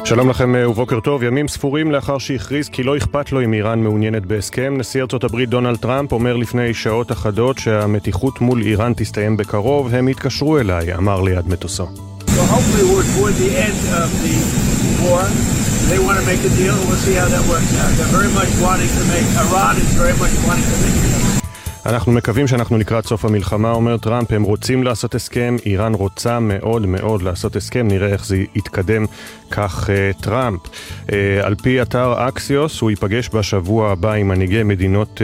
שלום לכם ובוקר טוב. ימים ספורים לאחר שהכריז כי לא אכפת לו אם איראן מעוניינת בהסכם, נשיא ארצות הברית דונלד טראמפ אומר לפני שעות אחדות שהמתיחות מול איראן תסתיים בקרוב. הם יתקשרו אליי, אמר ליד מטוסו. So hopefully we're toward the end of the war. They want to make a deal and we'll see how that works out. They're very much wanting to make, Iran is very much wanting to make a deal. אנחנו מקווים שאנחנו לקראת סוף המלחמה, אומר טראמפ, הם רוצים לעשות הסכם, איראן רוצה מאוד מאוד לעשות הסכם, נראה איך זה יתקדם, כך טראמפ. על פי אתר אקסיוס, הוא ייפגש בשבוע הבא עם מנהיגי מדינות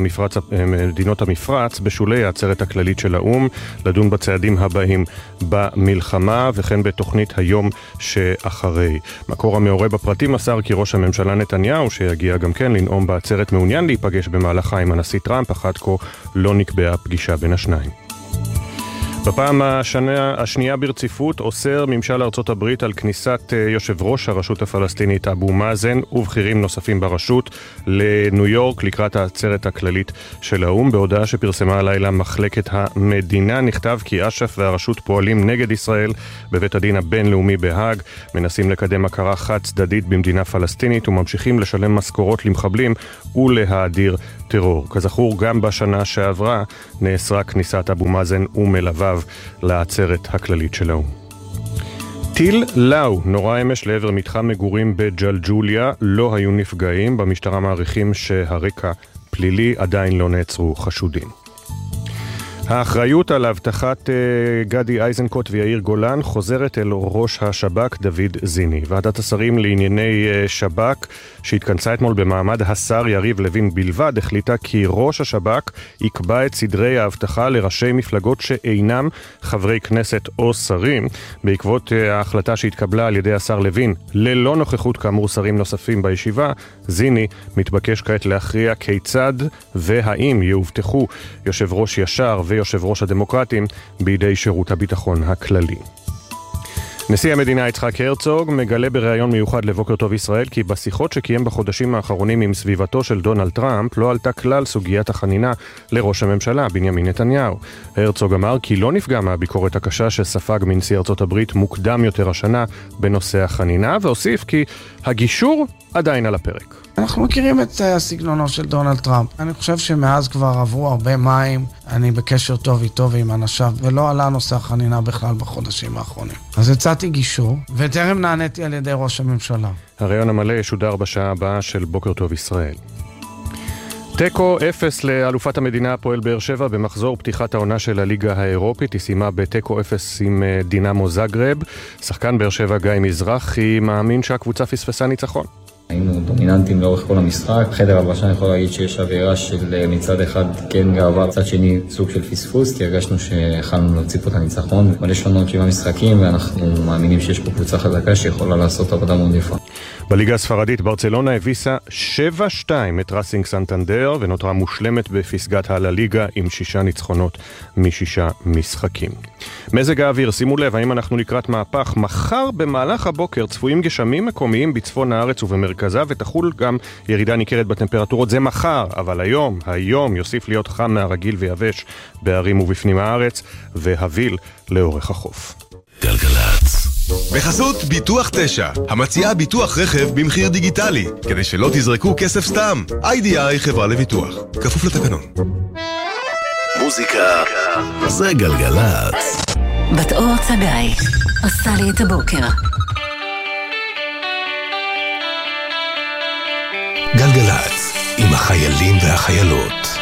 המפרץ בשולי העצרת הכללית של האום, לדון בצעדים הבאים במלחמה וכן בתוכנית היום שאחרי. מקור המעורה בפרטים מסר כי ראש הממשלה נתניהו, שיגיע גם כן לנאום בעצרת, מעוניין להיפגש במהלכה עם הנשיא טראמפ, אחת כה לא נקבעה פגישה בין השניים. בפעם השנייה ברציפות אוסר ממשל ארצות הברית על כניסת יושב ראש הרשות הפלסטינית אבו מאזן ובכירים נוספים ברשות לניו יורק לקראת העצרת הכללית של האום. בהודעה שפרסמה הלילה מחלקת המדינה נכתב כי אש"ף והרשות פועלים נגד ישראל בבית הדין הבינלאומי בהאג, מנסים לקדם הכרה חד צדדית במדינה פלסטינית וממשיכים לשלם משכורות למחבלים ולהאדיר טרור. כזכור, גם בשנה שעברה נאסרה כניסת אבו מאזן ומלוויו לעצרת הכללית של האום. טיל לאו נורא אמש לעבר מתחם מגורים בג'לג'וליה, לא היו נפגעים. במשטרה מעריכים שהרקע פלילי, עדיין לא נעצרו חשודים. האחריות על הבטחת גדי איזנקוט ויאיר גולן חוזרת אל ראש השב"כ דוד זיני. ועדת השרים לענייני שב"כ שהתכנסה אתמול במעמד השר יריב לוין בלבד החליטה כי ראש השב"כ יקבע את סדרי ההבטחה לראשי מפלגות שאינם חברי כנסת או שרים. בעקבות ההחלטה שהתקבלה על ידי השר לוין ללא נוכחות כאמור שרים נוספים בישיבה, זיני מתבקש כעת להכריע כיצד והאם יאובטחו יושב ראש ישר ויושב ראש הדמוקרטים בידי שירות הביטחון הכללי. נשיא המדינה יצחק הרצוג מגלה בריאיון מיוחד לבוקר טוב ישראל כי בשיחות שקיים בחודשים האחרונים עם סביבתו של דונלד טראמפ לא עלתה כלל סוגיית החנינה לראש הממשלה בנימין נתניהו. הרצוג אמר כי לא נפגע מהביקורת הקשה שספג מנשיא ארצות הברית מוקדם יותר השנה בנושא החנינה, והוסיף כי הגישור עדיין על הפרק. אנחנו מכירים את הסגנונו של דונלד טראמפ. אני חושב שמאז כבר עברו הרבה מים, אני בקשר טוב איתו ועם אנשיו, ולא עלה נושא החנינה בכלל בחודשים האחרונים. אז הצעתי גישור, וטרם נעניתי על ידי ראש הממשלה. הרעיון המלא ישודר בשעה הבאה של בוקר טוב ישראל. תיקו 0 לאלופת המדינה הפועל באר שבע במחזור פתיחת העונה של הליגה האירופית. היא סיימה בתיקו 0 עם דינמו זאגרב. שחקן באר שבע גיא מזרחי מאמין שהקבוצה פספסה ניצחון. היינו דומיננטים לאורך כל המשחק. חדר הלבשה אני יכול להגיד שיש אווירה של מצד אחד כן גאווה, מצד שני סוג של פספוס, כי הרגשנו שיכולנו להוציא פה את הניצחון. אבל יש לנו 7 משחקים ואנחנו מאמינים שיש פה קבוצה חזקה שיכולה לעשות עבודה מאוד יפה. בליגה הספרדית ברצלונה הביסה 7-2 את רסינג סנטנדר ונותרה מושלמת בפסגת הלה ליגה עם 6 ניצחונות מ6 משחקים. מזג האוויר, שימו לב, האם אנחנו לקראת מהפך? מחר במהלך הבוקר צפויים גשמים מקומיים בצפון הארץ ובמרכזה ותחול גם ירידה ניכרת בטמפרטורות. זה מחר, אבל היום יוסיף להיות חם מהרגיל ויבש בערים ובפנים הארץ והביל לאורך החוף. גלגלצ בחסות ביטוח 9, המציעה ביטוח רכב במחיר דיגיטלי, כדי שלא תזרקו כסף סתם. IDI חברה לביטוח, כפוף לתקנון. מוזיקה זה גלגלצ. בת אור צגאי עושה לי את הבוקר. גלגלצ עם החיילים והחיילות.